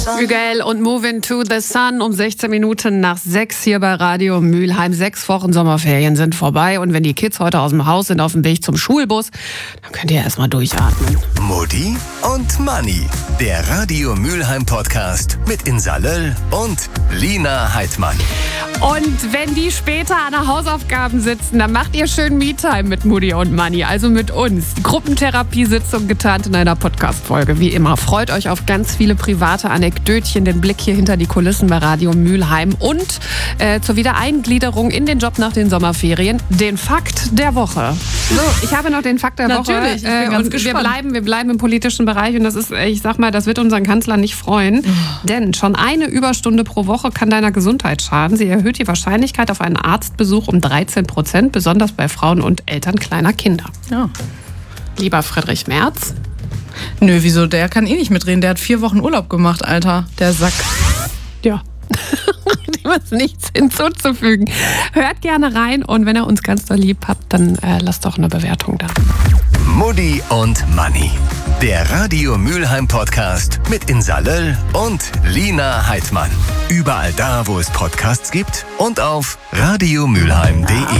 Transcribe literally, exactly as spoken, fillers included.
Hügel und Moving to the Sun um sechzehn Minuten nach sechs hier bei Radio Mülheim. Sechs Wochen Sommerferien sind vorbei und wenn die Kids heute aus dem Haus sind auf dem Weg zum Schulbus, dann könnt ihr erstmal durchatmen. Mutti und Manni, der Radio Mülheim Podcast mit Insa Löll und Lina Heidmann. Und wenn die später an der Hausaufgaben sitzen, dann macht ihr schön Me-Time mit Mutti und Manni, also mit uns. Die Gruppentherapiesitzung getarnt in einer Podcast-Folge, wie immer. Freut euch auf ganz viele private Anekdötchen, den Blick hier hinter die Kulissen bei Radio Mülheim und äh, zur Wiedereingliederung in den Job nach den Sommerferien, den Fakt der Woche. So, ich habe noch den Fakt der Natürlich, Woche. ich bin ganz und gespannt. wir bleiben, wir bleiben im politischen Bereich und das ist, ich sag mal, das wird unseren Kanzler nicht freuen, oh. denn schon eine Überstunde pro Woche kann deiner Gesundheit schaden. Sie erhöht die Wahrscheinlichkeit auf einen Arztbesuch um dreizehn Prozent, besonders bei Frauen und Eltern kleiner Kinder. Ja. Lieber Friedrich Merz. Nö, wieso? Der kann eh nicht mitreden. Der hat vier Wochen Urlaub gemacht, Alter. Der Sack. Ja. Dem ist nichts hinzuzufügen. Hört gerne rein und wenn ihr uns ganz doll lieb habt, dann äh, lasst doch eine Bewertung da. Mutti und Manni, der Radio Mülheim Podcast mit Insa Löll und Lina Heidmann. Überall da, wo es Podcasts gibt und auf radiomülheim punkt de.